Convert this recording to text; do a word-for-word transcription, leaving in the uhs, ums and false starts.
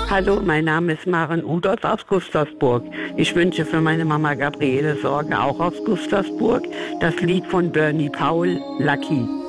Hallo, mein Name ist Maren Udos aus Gustavsburg. Ich wünsche für meine Mama Gabriele Sorge auch aus Gustavsburg das Lied von Bernie Paul, Lucky.